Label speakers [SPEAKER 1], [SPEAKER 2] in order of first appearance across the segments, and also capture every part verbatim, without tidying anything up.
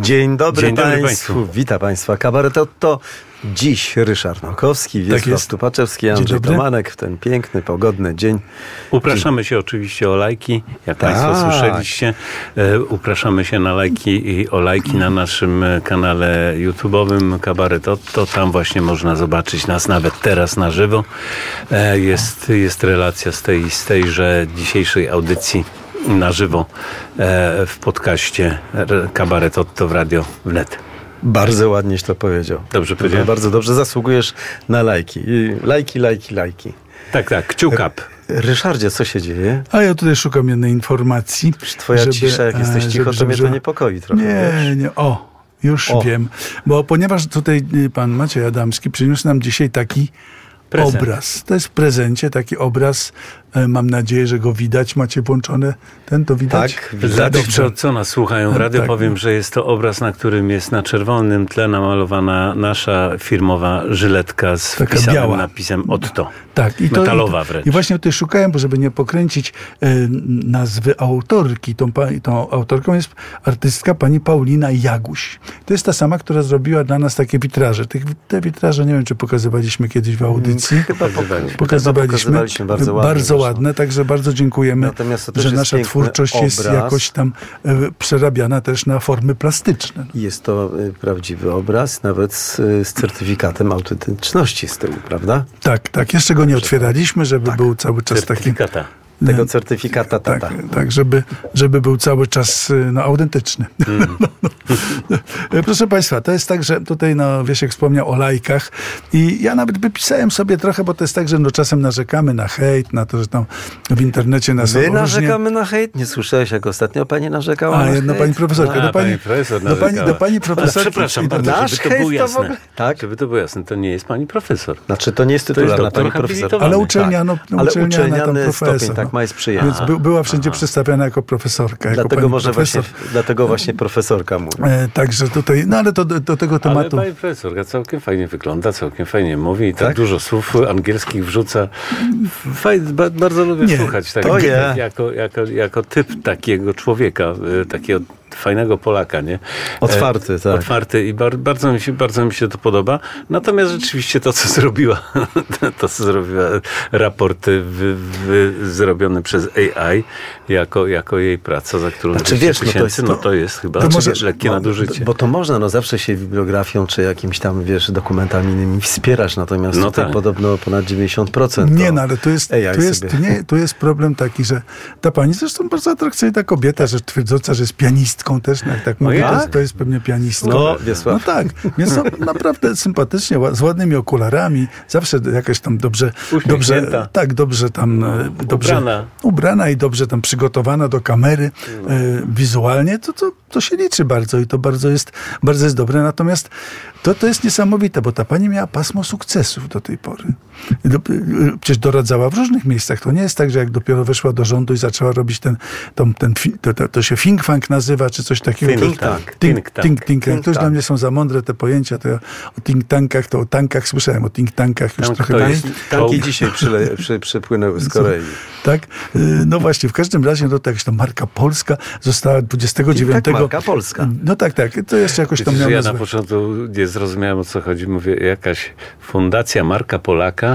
[SPEAKER 1] Dzień dobry,
[SPEAKER 2] Dzień dobry
[SPEAKER 1] Państwu.
[SPEAKER 2] Państwu.
[SPEAKER 1] Witam Państwa. Kabaret Otto. Dziś Ryszard Makowski, Wiesław
[SPEAKER 3] tak
[SPEAKER 1] Tupaczewski, Andrzej Tomanek w ten piękny, pogodny dzień.
[SPEAKER 2] Upraszamy się oczywiście o lajki, jak
[SPEAKER 1] Tak.
[SPEAKER 2] Państwo słyszeliście. E, upraszamy się na lajki i o lajki na naszym kanale YouTube'owym Kabaret Otto. Tam właśnie można zobaczyć nas nawet teraz na żywo. E, jest, jest relacja z tej, z tejże dzisiejszej audycji na żywo e, w podcaście Kabaret Otto w Radio Wnet.
[SPEAKER 1] Bardzo ładnieś to powiedział.
[SPEAKER 2] Dobrze powiedziałem?
[SPEAKER 1] Bardzo dobrze, zasługujesz na lajki. Lajki, lajki, lajki.
[SPEAKER 2] Tak, tak, kciuk up.
[SPEAKER 1] Ryszardzie, co się dzieje?
[SPEAKER 3] A ja tutaj szukam jednej informacji.
[SPEAKER 1] Twoja
[SPEAKER 3] żeby,
[SPEAKER 1] cisza, jak jesteś cicho,
[SPEAKER 3] żeby,
[SPEAKER 1] to mnie to
[SPEAKER 3] żeby,
[SPEAKER 1] niepokoi trochę.
[SPEAKER 3] Nie,
[SPEAKER 1] wiesz?
[SPEAKER 3] nie, o, już
[SPEAKER 1] O.
[SPEAKER 3] wiem. Bo ponieważ tutaj pan Maciej Adamski przyniósł nam dzisiaj taki
[SPEAKER 2] Prezent.
[SPEAKER 3] obraz. To jest w prezencie taki obraz. E, Mam nadzieję, że go widać. Macie włączone ten, to widać?
[SPEAKER 1] Tak,
[SPEAKER 2] Dla tych,
[SPEAKER 3] Dobrze.
[SPEAKER 2] co, co nas słuchają w radiu,
[SPEAKER 3] Tak.
[SPEAKER 2] powiem, że jest to obraz, na którym jest na czerwonym tle namalowana nasza firmowa żyletka z
[SPEAKER 3] Taka
[SPEAKER 2] wpisanym
[SPEAKER 3] biała.
[SPEAKER 2] napisem Otto.
[SPEAKER 3] Tak, i to,
[SPEAKER 2] Metalowa
[SPEAKER 3] i,
[SPEAKER 2] wręcz.
[SPEAKER 3] I właśnie tutaj szukałem, bo żeby nie pokręcić e, nazwy autorki. Tą, pa- tą autorką jest artystka pani Paulina Jaguś. To jest ta sama, która zrobiła dla nas takie witraże. Tych, te witraże, nie wiem, czy pokazywaliśmy kiedyś w audycji.
[SPEAKER 1] Chyba
[SPEAKER 2] Pokazywaliśmy.
[SPEAKER 3] Pokazywaliśmy.
[SPEAKER 1] pokazywaliśmy bardzo ładne
[SPEAKER 3] Bardzo
[SPEAKER 1] zresztą.
[SPEAKER 3] ładne, także bardzo dziękujemy,
[SPEAKER 1] Natomiast to też
[SPEAKER 3] że
[SPEAKER 1] jest
[SPEAKER 3] nasza
[SPEAKER 1] piękny
[SPEAKER 3] twórczość jest
[SPEAKER 1] obraz.
[SPEAKER 3] jakoś tam e, przerabiana też na formy plastyczne.
[SPEAKER 1] Jest to y, prawdziwy obraz, nawet z, z certyfikatem autentyczności z tyłu, prawda?
[SPEAKER 3] Tak, tak. Jeszcze go nie otwieraliśmy, żeby był cały czas taki...
[SPEAKER 2] Certyfikata.
[SPEAKER 1] Tego certyfikata
[SPEAKER 3] Tak,
[SPEAKER 1] tata.
[SPEAKER 3] tak żeby, żeby był cały czas y, no, autentyczny.
[SPEAKER 2] Mm.
[SPEAKER 3] No, no. Proszę Państwa, to jest tak, że tutaj no, Wiesiek wspomniał o lajkach i ja nawet wypisałem sobie trochę, bo to jest tak, że no, czasem narzekamy na hejt, na to, że tam w internecie nas
[SPEAKER 1] My
[SPEAKER 3] różnie...
[SPEAKER 1] narzekamy na hejt? Nie słyszałeś, jak ostatnio pani narzekała
[SPEAKER 3] A,
[SPEAKER 1] na
[SPEAKER 3] jedno
[SPEAKER 1] hejt?
[SPEAKER 3] pani profesorka.
[SPEAKER 2] A,
[SPEAKER 3] do pani,
[SPEAKER 2] pani profesor
[SPEAKER 3] do pani,
[SPEAKER 2] narzekała.
[SPEAKER 3] do pani
[SPEAKER 2] Ale
[SPEAKER 3] profesorki.
[SPEAKER 2] przepraszam
[SPEAKER 3] i do-
[SPEAKER 2] bardzo,
[SPEAKER 1] Nasz
[SPEAKER 2] żeby to
[SPEAKER 1] hejt
[SPEAKER 2] było
[SPEAKER 1] to w
[SPEAKER 2] jasne.
[SPEAKER 1] ogóle- tak?
[SPEAKER 2] Żeby to było jasne, to nie jest pani profesor.
[SPEAKER 1] Znaczy, to nie jest
[SPEAKER 2] To jest
[SPEAKER 1] tytularna
[SPEAKER 2] doktor
[SPEAKER 1] pani profesor.
[SPEAKER 2] habilitowany.
[SPEAKER 3] Ale uczelnia, no, no,
[SPEAKER 1] Ale
[SPEAKER 3] uczelniana tam
[SPEAKER 1] uczelniany
[SPEAKER 3] profesor.
[SPEAKER 1] stopień, tak
[SPEAKER 3] no.
[SPEAKER 1] ma, jest przyjemny.
[SPEAKER 3] Więc by, była wszędzie przedstawiana jako profesorka. Jako
[SPEAKER 1] Dlatego
[SPEAKER 3] pani
[SPEAKER 1] może
[SPEAKER 3] profesor.
[SPEAKER 1] właśnie, dlatego właśnie profesorka mówi.
[SPEAKER 3] E, także tutaj, no ale to do, do tego
[SPEAKER 2] Ale
[SPEAKER 3] tematu...
[SPEAKER 2] pani profesorka całkiem fajnie wygląda, całkiem fajnie mówi i tak,
[SPEAKER 1] Tak?
[SPEAKER 2] dużo słów angielskich wrzuca. Fajnie, ba, bardzo lubię
[SPEAKER 3] Nie,
[SPEAKER 2] słuchać tak,
[SPEAKER 1] to
[SPEAKER 2] jak,
[SPEAKER 1] nie.
[SPEAKER 2] jako, jako, jako typ takiego człowieka, y, takiego fajnego Polaka, nie?
[SPEAKER 1] Otwarty,
[SPEAKER 2] E,
[SPEAKER 1] tak.
[SPEAKER 2] Otwarty i bar, bardzo, mi się, bardzo mi się to podoba. Natomiast rzeczywiście to, co zrobiła, to, co zrobiła raport wy, wy, zrobiony przez A I jako, jako jej praca, za którą
[SPEAKER 1] Znaczy,
[SPEAKER 2] dwieście
[SPEAKER 1] wiesz, no to
[SPEAKER 2] tysięcy,
[SPEAKER 1] jest
[SPEAKER 2] no
[SPEAKER 1] to-
[SPEAKER 2] to jest chyba
[SPEAKER 3] to może-
[SPEAKER 2] lekkie
[SPEAKER 1] Bo-
[SPEAKER 2] nadużycie.
[SPEAKER 1] Bo to można, no zawsze się bibliografią czy jakimś tam, wiesz, dokumentami innymi wspierać, natomiast
[SPEAKER 2] No
[SPEAKER 1] tutaj
[SPEAKER 2] tak.
[SPEAKER 1] podobno ponad dziewięćdziesiąt procent
[SPEAKER 3] Nie,
[SPEAKER 1] to
[SPEAKER 3] no ale tu jest,
[SPEAKER 1] A I
[SPEAKER 3] tu, jest,
[SPEAKER 1] sobie.
[SPEAKER 3] nie, tu jest problem taki, że ta pani zresztą bardzo atrakcyjna kobieta, że twierdząca, że jest pianistką też, no jak tak mówię, to,
[SPEAKER 2] jak?
[SPEAKER 3] jest, to jest pewnie pianistka.
[SPEAKER 1] No, Wiesław.
[SPEAKER 3] No tak, więc no, naprawdę sympatycznie, ła- z ładnymi okularami, zawsze jakaś tam dobrze, dobrze
[SPEAKER 2] Uśmiechnięta.
[SPEAKER 3] tak, dobrze tam, e, dobrze
[SPEAKER 2] Ubrana.
[SPEAKER 3] ubrana i dobrze tam przygotowana do kamery e, wizualnie, to, to, to się liczy bardzo i to bardzo jest, bardzo jest dobre, natomiast to, to jest niesamowite, bo ta pani miała pasmo sukcesów do tej pory. Do, przecież doradzała w różnych miejscach. To nie jest tak, że jak dopiero weszła do rządu i zaczęła robić ten, tą, ten fi- to, to, to się think tank nazywa, czy coś takiego.
[SPEAKER 2] Think
[SPEAKER 3] To-
[SPEAKER 2] tank.
[SPEAKER 3] Think,
[SPEAKER 2] Think tank.
[SPEAKER 3] think, think,
[SPEAKER 1] Think
[SPEAKER 3] To już dla
[SPEAKER 1] tank.
[SPEAKER 3] mnie są za mądre te pojęcia. To ja o think tankach, to o tankach słyszałem, o think tankach już
[SPEAKER 2] Tank
[SPEAKER 3] trochę
[SPEAKER 2] to
[SPEAKER 3] mniej.
[SPEAKER 2] jest-
[SPEAKER 1] Tanki
[SPEAKER 2] Czołg.
[SPEAKER 1] dzisiaj przyle, przy, przypłynęły z Korei.
[SPEAKER 3] Tak? Y, No właśnie, w każdym razie, no to jakaś tam marka polska została dwudziestego dziewiątego.
[SPEAKER 1] Tak, marka polska.
[SPEAKER 3] No tak, tak. To jeszcze jakoś tam
[SPEAKER 2] Wiecie,
[SPEAKER 3] miał
[SPEAKER 2] że ja na
[SPEAKER 3] nazwę.
[SPEAKER 2] początku nie zrozumiałem, o co chodzi. Mówię, jakaś fundacja Marka Polaka.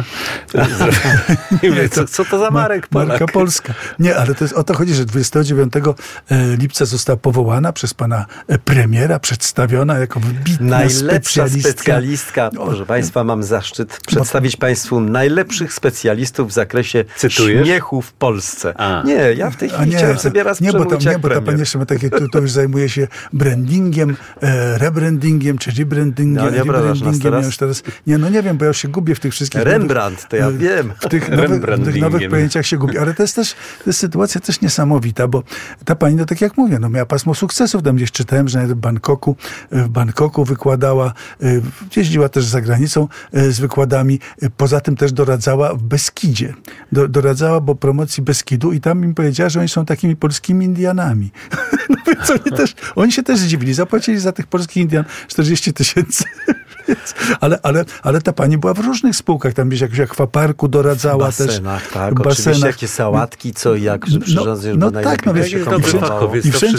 [SPEAKER 2] Nie wiem, co, co to za Marek Polak?
[SPEAKER 3] Marka Polska. Nie, ale to jest, o to chodzi, że dwudziestego dziewiątego lipca została powołana przez pana e, premiera, przedstawiona jako wybitna
[SPEAKER 1] Najlepsza
[SPEAKER 3] specjalistka.
[SPEAKER 1] specjalistka. Proszę Państwa, mam zaszczyt przedstawić Państwu najlepszych specjalistów w zakresie
[SPEAKER 2] Cytujesz?
[SPEAKER 1] śmiechu w Polsce.
[SPEAKER 2] A.
[SPEAKER 1] Nie, ja w tej chwili chciałem sobie raz
[SPEAKER 3] nie, bo
[SPEAKER 1] przemówić
[SPEAKER 3] tam, nie,
[SPEAKER 1] jak
[SPEAKER 3] bo ta
[SPEAKER 1] premier.
[SPEAKER 3] pani jeszcze ma takie, to, to już zajmuje się brandingiem, e, rebrandingiem, czy rebrandingiem.
[SPEAKER 1] No, nie obrażasz nas teraz?
[SPEAKER 3] Ja już teraz. Nie, no nie wiem, bo ja już się gubię w tych wszystkich...
[SPEAKER 1] Rembrandt, to ja
[SPEAKER 3] nowych-
[SPEAKER 1] wiem.
[SPEAKER 3] W tych nowych, w tych
[SPEAKER 2] Rembrandingiem.
[SPEAKER 3] nowych pojęciach się gubię. Ale to jest też to jest sytuacja też niesamowita, bo ta pani, no tak jak mówię, no miała pasmo sukcesów. Tam gdzieś czytałem, że nawet w Bangkoku, w Bangkoku wykładała, e, jeździła też za granicą e, z wykładami. E, Poza tym też doradzała w Beskidzie. Do, doradzała po promocji Beskidu i tam im powiedziała, że oni są takimi polskimi Indianami. No więc oni, też, oni się też zdziwili. Zapłacili za tych polskich Indian czterdzieści tysięcy. Więc- Ale, ale, ale ta pani była w różnych spółkach. Tam gdzieś jakiegoś akwaparku doradzała
[SPEAKER 1] W basenach,
[SPEAKER 3] też.
[SPEAKER 1] tak.
[SPEAKER 3] W
[SPEAKER 1] Oczywiście
[SPEAKER 3] basenach.
[SPEAKER 1] jakie sałatki, co i jak, że przyrządzać,
[SPEAKER 3] no
[SPEAKER 1] żeby
[SPEAKER 3] tak,
[SPEAKER 1] najlepiej
[SPEAKER 3] no
[SPEAKER 1] to
[SPEAKER 3] wiesz,
[SPEAKER 1] się
[SPEAKER 2] jest dobry
[SPEAKER 1] komponowało.
[SPEAKER 2] fachowiec,
[SPEAKER 3] I
[SPEAKER 2] to
[SPEAKER 3] wszędzie
[SPEAKER 2] wszyscy
[SPEAKER 3] się,
[SPEAKER 1] Ale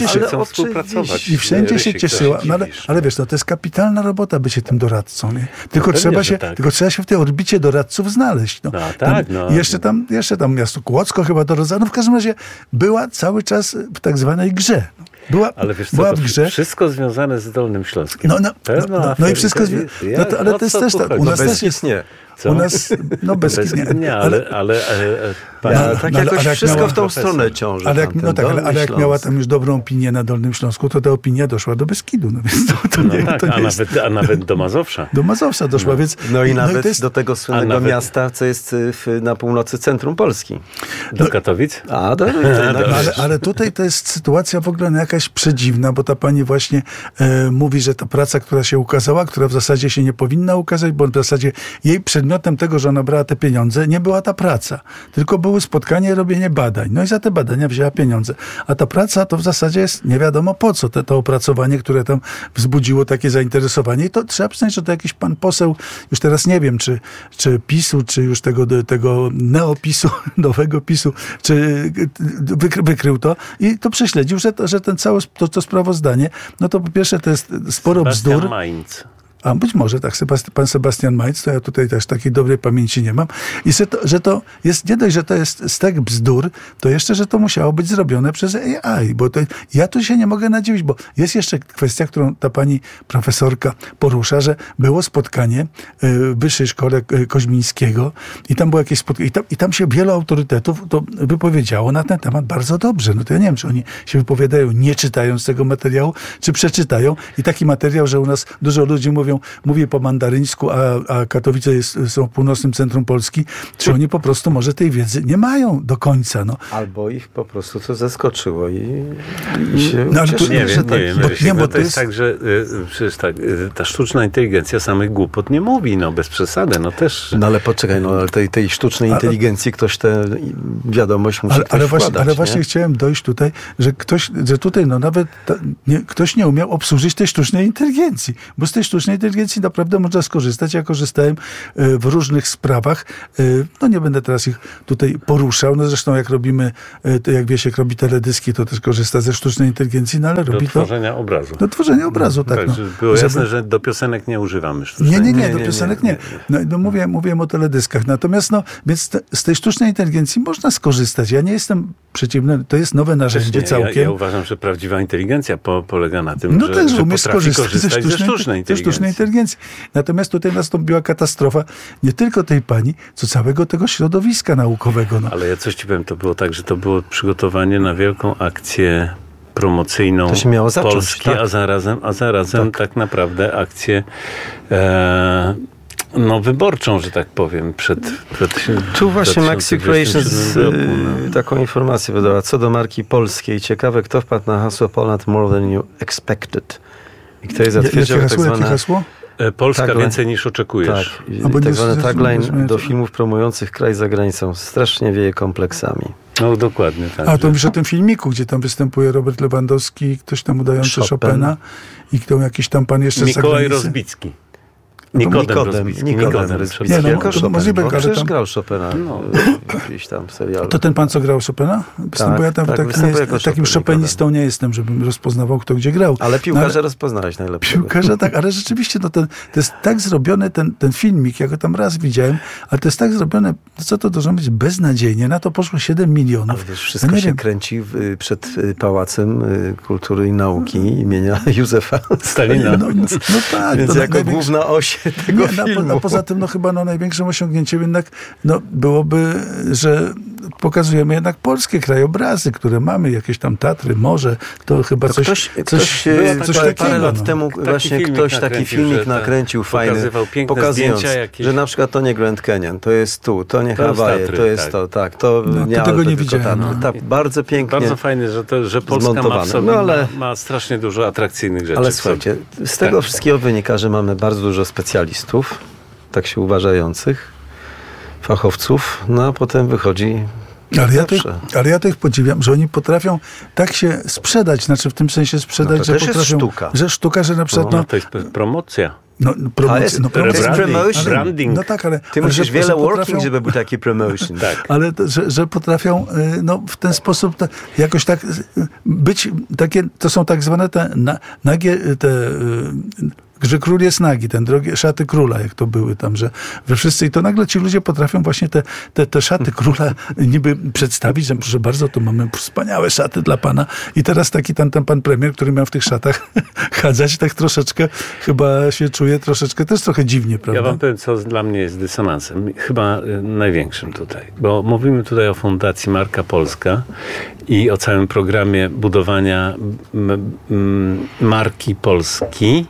[SPEAKER 2] współpracować.
[SPEAKER 3] I wszędzie się
[SPEAKER 2] Rysiek,
[SPEAKER 3] cieszyła.
[SPEAKER 2] się
[SPEAKER 3] No, ale, ale wiesz, no, to jest kapitalna robota bycie tym doradcą. Nie? Tylko,
[SPEAKER 2] No,
[SPEAKER 3] trzeba
[SPEAKER 2] pewnie,
[SPEAKER 3] się,
[SPEAKER 2] że tak.
[SPEAKER 3] tylko trzeba się w tej orbicie doradców znaleźć. No,
[SPEAKER 2] No, tak,
[SPEAKER 3] tam,
[SPEAKER 2] no.
[SPEAKER 3] I jeszcze tam, jeszcze tam miasto Kłodzko chyba doradzano. No, w każdym razie była cały czas w tak zwanej grze. No. Była,
[SPEAKER 2] Ale wiesz co,
[SPEAKER 3] była
[SPEAKER 2] to
[SPEAKER 3] w grze.
[SPEAKER 2] wszystko związane z Dolnym Śląskiem.
[SPEAKER 3] No, no,
[SPEAKER 2] Pewna
[SPEAKER 3] no, no, no i
[SPEAKER 2] Afryka
[SPEAKER 3] wszystko zwi-
[SPEAKER 2] jest-
[SPEAKER 3] no
[SPEAKER 2] jak-
[SPEAKER 3] to, ale
[SPEAKER 2] o
[SPEAKER 3] to jest
[SPEAKER 2] co
[SPEAKER 3] też
[SPEAKER 2] tu
[SPEAKER 3] tak.
[SPEAKER 2] chodzi?
[SPEAKER 3] U nas
[SPEAKER 1] Bez
[SPEAKER 3] też jest.
[SPEAKER 1] nie.
[SPEAKER 2] Co?
[SPEAKER 3] U nas, no bez,
[SPEAKER 2] Bez,
[SPEAKER 3] nie,
[SPEAKER 2] nie, ale, ale, ale, ale
[SPEAKER 1] Ja,
[SPEAKER 2] pani,
[SPEAKER 1] tak
[SPEAKER 3] no, ale-
[SPEAKER 1] jakoś
[SPEAKER 3] ale jak
[SPEAKER 1] wszystko
[SPEAKER 3] miała-
[SPEAKER 1] w tą
[SPEAKER 2] profesor.
[SPEAKER 1] stronę ciąży.
[SPEAKER 3] Ale jak,
[SPEAKER 1] tamten
[SPEAKER 3] no tak, ale,
[SPEAKER 1] Dolny
[SPEAKER 3] ale jak
[SPEAKER 1] Śląsk.
[SPEAKER 3] miała tam już dobrą opinię na Dolnym Śląsku, to ta opinia doszła do Beskidu. No więc to, to
[SPEAKER 2] no
[SPEAKER 3] nie,
[SPEAKER 2] tak,
[SPEAKER 3] to nie
[SPEAKER 2] a,
[SPEAKER 3] jest...
[SPEAKER 2] nawet, a nawet do Mazowsza.
[SPEAKER 3] Do Mazowsza doszła, więc...
[SPEAKER 1] No i nawet
[SPEAKER 3] to jest,
[SPEAKER 1] do tego słynnego
[SPEAKER 2] nawet-
[SPEAKER 1] miasta, co jest y, w, na północy centrum Polski.
[SPEAKER 2] Do Katowic?
[SPEAKER 1] A, do, do,
[SPEAKER 3] no, ale, ale tutaj to jest sytuacja w ogóle no, jakaś przedziwna, bo ta pani właśnie e, mówi, że ta praca, która się ukazała, która w zasadzie się nie powinna ukazać, bo w zasadzie jej przedmiotem tego, że ona brała te pieniądze, nie była ta praca, tylko były spotkania i robienie badań. No i za te badania wzięła pieniądze. A ta praca to w zasadzie jest nie wiadomo po co, te, to opracowanie, które tam wzbudziło takie zainteresowanie. I to trzeba przyznać, że to jakiś pan poseł, już teraz nie wiem, czy, czy PiSu, czy już tego, tego neopisu, nowego PiSu, czy wykry, wykrył to i to prześledził, że, to, że ten całe to, to sprawozdanie, no to po pierwsze to jest sporo
[SPEAKER 2] Sebastian
[SPEAKER 3] bzdur.
[SPEAKER 2] Mainz.
[SPEAKER 3] A być może tak, Sebast- pan Sebastian Majc, to ja tutaj też takiej dobrej pamięci nie mam. I że to, że to jest, nie dość, że to jest stek bzdur, to jeszcze, że to musiało być zrobione przez A I, bo to, ja tu się nie mogę nadziwić, bo jest jeszcze kwestia, którą ta pani profesorka porusza, że było spotkanie w Wyższej Szkole Koźmińskiego i tam było jakieś spotkanie i tam, i tam się wielu autorytetów to wypowiedziało na ten temat bardzo dobrze. No to ja nie wiem, czy oni się wypowiadają nie czytając tego materiału, czy przeczytają i taki materiał, że u nas dużo ludzi mówią, mówi po mandaryńsku, a, a Katowice jest, są w północnym centrum Polski, czy oni po prostu może tej wiedzy nie mają do końca. No.
[SPEAKER 1] Albo ich po prostu to zaskoczyło i, i się
[SPEAKER 3] No, ale to
[SPEAKER 1] ucieszyli,
[SPEAKER 2] Nie
[SPEAKER 1] że
[SPEAKER 2] wiem,
[SPEAKER 1] tak
[SPEAKER 2] nie wiem,
[SPEAKER 3] bo-
[SPEAKER 2] Rysiek,
[SPEAKER 3] nie,
[SPEAKER 2] bo
[SPEAKER 3] bo
[SPEAKER 2] to
[SPEAKER 3] to
[SPEAKER 2] jest
[SPEAKER 3] jest-
[SPEAKER 2] tak, że y, przecież tak, y, ta sztuczna inteligencja samych głupot nie mówi, no bez przesady, no też...
[SPEAKER 1] No ale poczekaj, no ale tej, tej sztucznej
[SPEAKER 3] Ale-
[SPEAKER 1] inteligencji ktoś tę wiadomość musi
[SPEAKER 3] Ale,
[SPEAKER 1] też
[SPEAKER 3] ale, właśnie,
[SPEAKER 1] wkładać,
[SPEAKER 3] ale
[SPEAKER 1] nie?
[SPEAKER 3] właśnie chciałem dojść tutaj, że ktoś, że tutaj no nawet ta, nie, ktoś nie umiał obsłużyć tej sztucznej inteligencji, bo z tej sztucznej inteligencji naprawdę można skorzystać. Ja korzystałem e, w różnych sprawach. E, No nie będę teraz ich tutaj poruszał. No zresztą jak robimy, e, to jak Wiesiek robi teledyski, to też korzysta ze sztucznej inteligencji, no ale
[SPEAKER 2] Do
[SPEAKER 3] robi to
[SPEAKER 2] tworzenia obrazu.
[SPEAKER 3] do tworzenia obrazu, tak.
[SPEAKER 2] Tak,
[SPEAKER 3] no.
[SPEAKER 2] żeby było
[SPEAKER 3] Żeby-
[SPEAKER 2] jasne, że do piosenek nie używamy sztucznej
[SPEAKER 3] Nie, nie, nie,
[SPEAKER 2] inteligencji.
[SPEAKER 3] do piosenek nie. No, no mówię, mówiłem o teledyskach. Natomiast no, więc te, z tej sztucznej inteligencji można skorzystać. Ja nie jestem przeciwny, to jest nowe narzędzie
[SPEAKER 2] Nie,
[SPEAKER 3] całkiem.
[SPEAKER 2] Ja, ja uważam, że prawdziwa inteligencja po, polega na tym,
[SPEAKER 3] No
[SPEAKER 2] że,
[SPEAKER 3] też
[SPEAKER 2] że
[SPEAKER 3] umiesz
[SPEAKER 2] potrafi
[SPEAKER 3] skorzystać
[SPEAKER 2] korzystać
[SPEAKER 3] ze sztucznej,
[SPEAKER 2] ze sztucznej
[SPEAKER 3] ze sztucznej
[SPEAKER 2] inteligencji.
[SPEAKER 3] inteligencji. Natomiast tutaj nastąpiła katastrofa nie tylko tej pani, co całego tego środowiska naukowego. No.
[SPEAKER 2] Ale ja coś ci powiem, to było tak, że to było przygotowanie na wielką akcję promocyjną
[SPEAKER 1] To się miało zacząć,
[SPEAKER 2] Polski,
[SPEAKER 1] tak.
[SPEAKER 2] a zarazem, a zarazem tak.
[SPEAKER 1] Tak.
[SPEAKER 2] naprawdę akcję e, no wyborczą, że tak powiem, przed, przed
[SPEAKER 1] Tu właśnie Maxi Creations
[SPEAKER 2] roku, no.
[SPEAKER 1] y, taką informację wydała. Co do marki polskiej, ciekawe, kto wpadł na hasło Poland more than you expected. I kto jest
[SPEAKER 3] Jakie
[SPEAKER 1] zatwierdził tak
[SPEAKER 3] hasło? Jakie
[SPEAKER 1] zwane...
[SPEAKER 3] hasło?
[SPEAKER 2] E, Polska
[SPEAKER 1] Tagline.
[SPEAKER 2] więcej niż oczekujesz.
[SPEAKER 1] Tak, i
[SPEAKER 3] A bo
[SPEAKER 1] tak
[SPEAKER 3] nie
[SPEAKER 1] zwany
[SPEAKER 3] zrozumiałem,
[SPEAKER 1] tagline do
[SPEAKER 3] to-
[SPEAKER 1] filmów promujących kraj za granicą. Strasznie wieje kompleksami.
[SPEAKER 2] No dokładnie tak.
[SPEAKER 3] A to
[SPEAKER 2] że-
[SPEAKER 3] mówisz o tym filmiku, gdzie tam występuje Robert Lewandowski i ktoś tam udający
[SPEAKER 1] Chopin.
[SPEAKER 3] Chopina i kto jakiś tam pan jeszcze z
[SPEAKER 2] Mikołaj
[SPEAKER 3] zagranicy.
[SPEAKER 2] Rozbicki.
[SPEAKER 3] No to
[SPEAKER 2] Nikodem
[SPEAKER 1] Nikodem,
[SPEAKER 2] Rozbicki.
[SPEAKER 1] Nikodem
[SPEAKER 2] Nikodem
[SPEAKER 1] Rozbicki.
[SPEAKER 3] Nie, no,
[SPEAKER 1] Tylko
[SPEAKER 3] to
[SPEAKER 1] Chopin,
[SPEAKER 3] możliwe,
[SPEAKER 1] bo
[SPEAKER 3] ale
[SPEAKER 1] przecież
[SPEAKER 3] tam-
[SPEAKER 1] grał Chopina
[SPEAKER 2] No.
[SPEAKER 1] w jakiś tam serialu.
[SPEAKER 3] To ten pan, co grał Chopina? Występuje
[SPEAKER 1] Tak,
[SPEAKER 3] tam,
[SPEAKER 1] tak,
[SPEAKER 3] tak,
[SPEAKER 1] występuje
[SPEAKER 3] nie,
[SPEAKER 1] jako
[SPEAKER 3] takim
[SPEAKER 1] Chopin,
[SPEAKER 3] Chopinistą nie jestem, żebym rozpoznawał, kto gdzie grał.
[SPEAKER 1] Ale
[SPEAKER 3] No,
[SPEAKER 1] piłkarza rozpoznałeś najlepszego.
[SPEAKER 3] Piłkarza, tak, ale rzeczywiście no ten, to jest tak zrobiony ten, ten filmik, ja go tam raz widziałem, ale to jest tak zrobione, no co to должно być beznadziejnie, na to poszło siedem milionów.
[SPEAKER 1] Ale wiesz,
[SPEAKER 3] No
[SPEAKER 1] wszystko
[SPEAKER 3] nie
[SPEAKER 1] się
[SPEAKER 3] wiem.
[SPEAKER 1] kręci w, przed y, Pałacem y, Kultury i Nauki imienia Józefa
[SPEAKER 2] Stalina.
[SPEAKER 3] No, no, no tak.
[SPEAKER 1] Więc
[SPEAKER 3] to
[SPEAKER 1] jako
[SPEAKER 3] największy-
[SPEAKER 1] główna oś tego
[SPEAKER 3] Nie,
[SPEAKER 1] filmu.
[SPEAKER 3] a, po, a poza tym, no chyba no, największym osiągnięciem jednak no, byłoby, że pokazujemy jednak polskie krajobrazy, które mamy, jakieś tam Tatry, morze, to chyba
[SPEAKER 1] To
[SPEAKER 3] coś,
[SPEAKER 1] ktoś,
[SPEAKER 3] coś,
[SPEAKER 1] ktoś,
[SPEAKER 3] było
[SPEAKER 1] e,
[SPEAKER 3] coś
[SPEAKER 1] parę,
[SPEAKER 3] takiego.
[SPEAKER 1] parę lat
[SPEAKER 3] no.
[SPEAKER 1] temu
[SPEAKER 2] Taki
[SPEAKER 1] właśnie
[SPEAKER 2] filmik
[SPEAKER 1] ktoś taki
[SPEAKER 2] nakręcił,
[SPEAKER 1] filmik
[SPEAKER 2] że ten
[SPEAKER 1] nakręcił fajny,
[SPEAKER 2] pokazywał piękne
[SPEAKER 1] pokazując,
[SPEAKER 2] zdjęcia jakieś.
[SPEAKER 1] że na przykład to nie Grand Canyon, to jest tu, to nie
[SPEAKER 2] To jest
[SPEAKER 1] Hawaje,
[SPEAKER 2] Tatry,
[SPEAKER 1] to jest
[SPEAKER 2] tak.
[SPEAKER 1] to, tak, to
[SPEAKER 3] No,
[SPEAKER 1] nie
[SPEAKER 3] to tego
[SPEAKER 1] Alpy,
[SPEAKER 3] nie
[SPEAKER 1] tylko
[SPEAKER 3] widziałem,
[SPEAKER 1] Tatry.
[SPEAKER 3] no.
[SPEAKER 1] Tak, bardzo pięknie.
[SPEAKER 2] Bardzo fajne, że, to, że Polska ma w
[SPEAKER 1] zmontowane.
[SPEAKER 2] sobie,
[SPEAKER 1] No, ale-
[SPEAKER 2] ma, ma strasznie dużo atrakcyjnych rzeczy.
[SPEAKER 1] Ale
[SPEAKER 2] w sobie.
[SPEAKER 1] słuchajcie, z tego
[SPEAKER 2] Tak.
[SPEAKER 1] wszystkiego wynika, że mamy bardzo dużo specjalistów, tak się uważających, fachowców, no a potem wychodzi
[SPEAKER 3] Ale ja, to ich,
[SPEAKER 1] Zawsze.
[SPEAKER 3] ale ja to ich podziwiam, że oni potrafią tak się sprzedać, znaczy w tym sensie sprzedać,
[SPEAKER 1] No to
[SPEAKER 3] że
[SPEAKER 1] też jest
[SPEAKER 3] potrafią...
[SPEAKER 1] sztuka.
[SPEAKER 3] Że sztuka, że na przykład...
[SPEAKER 2] No,
[SPEAKER 3] No,
[SPEAKER 2] to jest promocja.
[SPEAKER 3] no, promocja,
[SPEAKER 1] jest-
[SPEAKER 3] no,
[SPEAKER 1] to jest
[SPEAKER 3] promocja,
[SPEAKER 1] promotion.
[SPEAKER 3] ale-
[SPEAKER 2] Branding.
[SPEAKER 3] No tak, ale...
[SPEAKER 1] Ty
[SPEAKER 3] ale
[SPEAKER 1] musisz
[SPEAKER 3] że-
[SPEAKER 1] wiele
[SPEAKER 3] że
[SPEAKER 1] working,
[SPEAKER 3] potrafią-
[SPEAKER 1] żeby był taki promotion.
[SPEAKER 2] Tak.
[SPEAKER 3] Ale to, że, że potrafią y, no, w ten sposób ta, jakoś tak y, być takie, to są tak zwane te na, nagie, y, te, y, że król jest nagi, ten drogie szaty króla, jak to były tam, że we wszyscy, i to nagle ci ludzie potrafią właśnie te, te, te szaty króla niby przedstawić, że proszę bardzo, to mamy wspaniałe szaty dla pana i teraz taki ten, ten pan premier, który miał w tych szatach chadzać, tak troszeczkę chyba się czuje troszeczkę też trochę dziwnie, prawda?
[SPEAKER 2] Ja wam powiem, co dla mnie jest dysonansem. Chyba y, największym tutaj. Bo mówimy tutaj o Fundacji Marka Polska i o całym programie budowania m, m, marki Polski,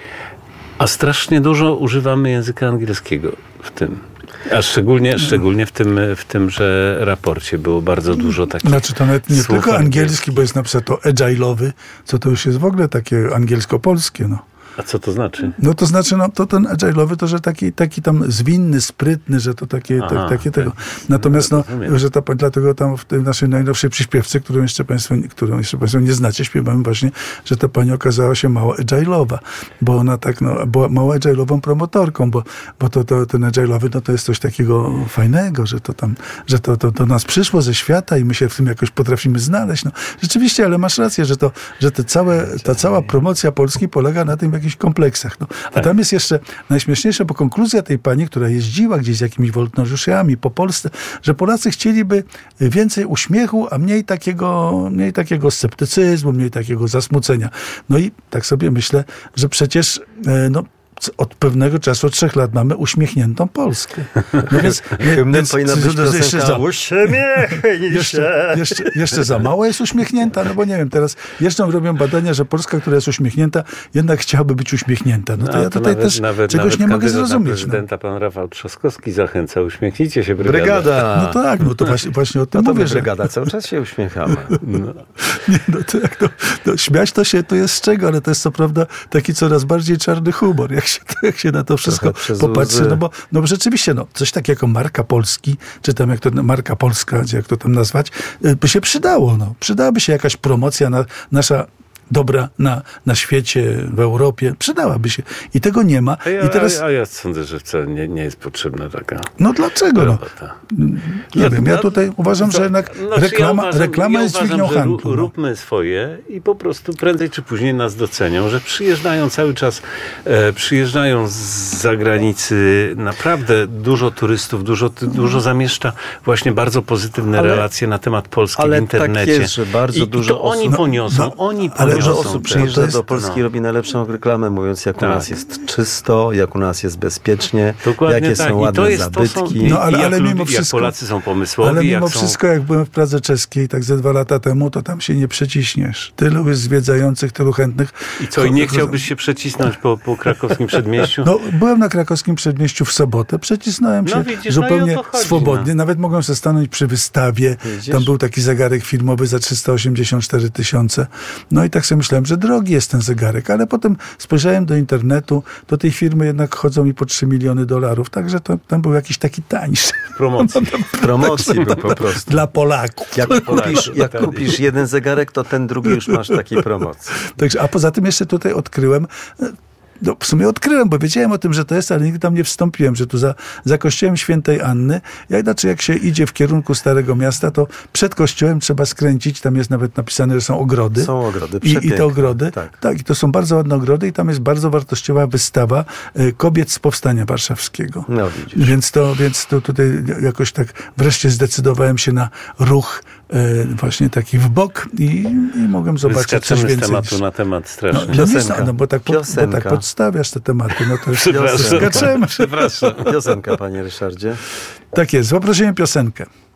[SPEAKER 2] a strasznie dużo używamy języka angielskiego w tym. A szczególnie, szczególnie w tym, w tymże raporcie było bardzo dużo takich
[SPEAKER 3] Znaczy to nawet nie
[SPEAKER 2] słów
[SPEAKER 3] tylko angielski,
[SPEAKER 2] angielskich.
[SPEAKER 3] bo jest na przykład to agile'owy, co to już jest w ogóle takie angielsko-polskie, no.
[SPEAKER 2] A co to znaczy?
[SPEAKER 3] No to znaczy, no to ten agile'owy to, że taki, taki tam zwinny, sprytny, że to takie,
[SPEAKER 2] Aha,
[SPEAKER 3] tak, takie tego.
[SPEAKER 2] tak.
[SPEAKER 3] Natomiast no,
[SPEAKER 2] Rozumiem.
[SPEAKER 3] że to dlatego tam w tej naszej najnowszej przyśpiewce, którą jeszcze państwo, którą jeszcze państwo nie znacie, śpiewamy właśnie, że ta pani okazała się mało agile'owa, bo ona tak, no, była mało agile'ową promotorką, bo, bo to, to ten agile'owy, no to jest coś takiego fajnego, że to tam, że to, to, to nas przyszło ze świata i my się w tym jakoś potrafimy znaleźć. No, rzeczywiście, ale masz rację, że to, że te całe, ta cała promocja Polski polega na tym jakichś kompleksach. No. A tam jest jeszcze najśmieszniejsze, bo konkluzja tej pani, która jeździła gdzieś z jakimiś wolontariuszami po Polsce, że Polacy chcieliby więcej uśmiechu, a mniej takiego, mniej takiego sceptycyzmu, mniej takiego zasmucenia. No i tak sobie myślę, że przecież e, no, c- od pewnego czasu, od trzech lat mamy uśmiechniętą Polskę. No więc,
[SPEAKER 1] Hymnem
[SPEAKER 3] więc-
[SPEAKER 1] powinna być
[SPEAKER 3] jeszcze
[SPEAKER 1] piosenka
[SPEAKER 3] za-
[SPEAKER 1] Uśmiechnij
[SPEAKER 3] jeszcze,
[SPEAKER 1] się.
[SPEAKER 3] jeszcze, jeszcze za mało jest uśmiechnięta, no bo nie wiem, teraz jeszcze robią badania, że Polska, która jest uśmiechnięta, jednak chciałaby być uśmiechnięta. No to
[SPEAKER 2] A,
[SPEAKER 3] ja tutaj
[SPEAKER 2] nawet,
[SPEAKER 3] też
[SPEAKER 2] nawet,
[SPEAKER 3] czegoś
[SPEAKER 2] nawet
[SPEAKER 3] nie mogę
[SPEAKER 2] kandydat na
[SPEAKER 3] zrozumieć. No.
[SPEAKER 2] prezydenta, pan Rafał Trzaskowski zachęca, uśmiechnijcie się, brygada.
[SPEAKER 1] Brygada.
[SPEAKER 3] no tak, no to właśnie, właśnie o tym
[SPEAKER 1] No to
[SPEAKER 3] mówię,
[SPEAKER 1] my
[SPEAKER 3] że
[SPEAKER 1] brygada cały czas się uśmiechamy.
[SPEAKER 2] No.
[SPEAKER 3] nie, no to jak to, no, śmiać to się to jest z czego, ale to jest co prawda taki coraz bardziej czarny humor, jak się, jak się na to wszystko
[SPEAKER 1] Trochę przez
[SPEAKER 3] popatrzy.
[SPEAKER 1] łzy.
[SPEAKER 3] No bo, no bo rzeczywiście, no, coś takiego jak marka Polski, czy tam jak to marka Polska, czy jak to tam nazwać, y, by się przydało. No. Przydałaby się jakaś promocja na, nasza dobra na, na świecie, w Europie. Przydałaby się. I tego nie ma.
[SPEAKER 2] A, ja,
[SPEAKER 3] I teraz,
[SPEAKER 2] a ja sądzę, że wcale nie, nie jest potrzebna taka
[SPEAKER 3] no dlaczego? No?
[SPEAKER 2] robota.
[SPEAKER 3] Nie
[SPEAKER 2] No,
[SPEAKER 3] wiem, ja
[SPEAKER 2] no,
[SPEAKER 3] tutaj uważam,
[SPEAKER 2] to-
[SPEAKER 3] że jednak
[SPEAKER 2] znaczy,
[SPEAKER 3] reklama,
[SPEAKER 2] ja uważam,
[SPEAKER 3] reklama
[SPEAKER 2] ja
[SPEAKER 3] jest
[SPEAKER 2] uważam,
[SPEAKER 3] dźwignią
[SPEAKER 2] że
[SPEAKER 3] handlu.
[SPEAKER 2] ró-
[SPEAKER 3] No.
[SPEAKER 2] Róbmy swoje i po prostu prędzej czy później nas docenią, że przyjeżdżają cały czas, e, przyjeżdżają z zagranicy naprawdę dużo turystów, dużo, dużo zamieszcza właśnie bardzo pozytywne
[SPEAKER 1] Ale-
[SPEAKER 2] relacje na temat Polski
[SPEAKER 1] ale
[SPEAKER 2] w internecie.
[SPEAKER 1] tak jest, że bardzo
[SPEAKER 2] I,
[SPEAKER 1] dużo
[SPEAKER 2] i to oni
[SPEAKER 1] osób-
[SPEAKER 2] poniosą,
[SPEAKER 3] no,
[SPEAKER 2] oni
[SPEAKER 3] ale
[SPEAKER 2] poniosą.
[SPEAKER 3] że
[SPEAKER 1] osób
[SPEAKER 2] te-
[SPEAKER 1] przyjeżdża
[SPEAKER 3] jest-
[SPEAKER 1] do Polski,
[SPEAKER 2] no.
[SPEAKER 1] robi najlepszą reklamę, mówiąc jak u
[SPEAKER 2] Tak.
[SPEAKER 1] nas jest czysto, jak u nas jest bezpiecznie,
[SPEAKER 2] Dokładnie
[SPEAKER 1] jakie
[SPEAKER 2] tak.
[SPEAKER 1] są
[SPEAKER 2] I
[SPEAKER 1] ładne
[SPEAKER 2] to jest, to są,
[SPEAKER 1] zabytki.
[SPEAKER 3] No, ale-
[SPEAKER 2] i jak,
[SPEAKER 3] ale mimo
[SPEAKER 2] ludzie, jak
[SPEAKER 3] wszystko-
[SPEAKER 2] Polacy są pomysłowi,
[SPEAKER 3] Ale mimo
[SPEAKER 2] jak są...
[SPEAKER 3] wszystko, jak byłem w Pradze Czeskiej, tak ze dwa lata temu, to tam się nie przeciśniesz. Tylu jest zwiedzających, tylu chętnych.
[SPEAKER 2] I co, i nie chciałbyś się przecisnąć po, po krakowskim przedmieściu?
[SPEAKER 3] No, byłem na krakowskim przedmieściu w sobotę, przecisnąłem
[SPEAKER 2] No
[SPEAKER 3] się
[SPEAKER 2] widzisz, no i
[SPEAKER 3] zupełnie
[SPEAKER 2] o to chodzi,
[SPEAKER 3] swobodnie.
[SPEAKER 2] no.
[SPEAKER 3] Nawet mogłem sobie stanąć przy wystawie.
[SPEAKER 1] Widzisz?
[SPEAKER 3] Tam był taki zegarek filmowy za trzysta osiemdziesiąt cztery tysiące. No i tak sobie myślałem, że drogi jest ten zegarek, ale potem spojrzałem do internetu, do tej firmy jednak chodzą mi po trzy miliony dolarów, także to, tam był jakiś taki tańszy
[SPEAKER 2] Promocji.
[SPEAKER 1] W promocji był po prostu.
[SPEAKER 3] dla Polaków.
[SPEAKER 1] Jak kupisz,
[SPEAKER 2] tak,
[SPEAKER 1] jak
[SPEAKER 2] tak.
[SPEAKER 1] kupisz jeden zegarek, to ten drugi już masz takiej promocji.
[SPEAKER 3] Także, a poza tym jeszcze tutaj odkryłem, no w sumie odkryłem, bo wiedziałem o tym, że to jest, ale nigdy tam nie wstąpiłem, że tu za, za kościołem świętej Anny, jak znaczy jak się idzie w kierunku Starego Miasta, to przed kościołem trzeba skręcić, tam jest nawet napisane, że są ogrody.
[SPEAKER 1] Są ogrody,
[SPEAKER 3] I, I
[SPEAKER 1] przepiękne.
[SPEAKER 3] te ogrody,
[SPEAKER 1] Tak.
[SPEAKER 3] tak, i to są bardzo ładne ogrody i tam jest bardzo wartościowa wystawa y, kobiet z Powstania Warszawskiego.
[SPEAKER 1] No widzisz.
[SPEAKER 3] Więc to, więc to tutaj jakoś tak wreszcie zdecydowałem się na ruch y, właśnie taki w bok i, i mogłem zobaczyć coś
[SPEAKER 2] Wyskaczemy z
[SPEAKER 3] więcej.
[SPEAKER 2] tematu
[SPEAKER 3] niż-
[SPEAKER 2] na temat
[SPEAKER 3] no,
[SPEAKER 2] straszny.
[SPEAKER 3] no,
[SPEAKER 1] Piosenka.
[SPEAKER 3] nie, no, bo tak, po, bo
[SPEAKER 1] Piosenka.
[SPEAKER 3] tak podstawiasz te tematy. No to już
[SPEAKER 2] Przepraszam.
[SPEAKER 3] skaczemy.
[SPEAKER 2] Przepraszam.
[SPEAKER 1] Piosenka, panie Ryszardzie.
[SPEAKER 3] Tak jest, poprosiłem piosenkę.